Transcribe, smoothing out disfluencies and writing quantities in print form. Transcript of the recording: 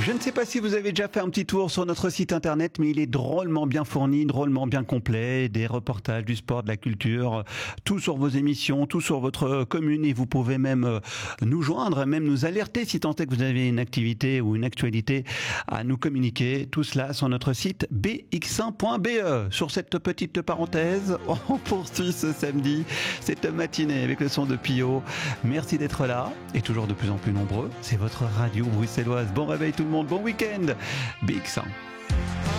Je ne sais pas si vous avez déjà fait un petit tour sur notre site internet, mais il est drôlement bien fourni, drôlement bien complet. Des reportages, du sport, de la culture, tout sur vos émissions, tout sur votre commune. Et vous pouvez même nous joindre, même nous alerter si tant est que vous avez une activité ou une actualité à nous communiquer. Tout cela sur notre site bx1.be. Sur cette petite parenthèse, on poursuit ce samedi cette matinée avec le son de Pio. Merci d'être là et toujours de plus en plus nombreux. C'est votre radio bruxelloise. Bon réveil tout le monde, bon week-end. BX1.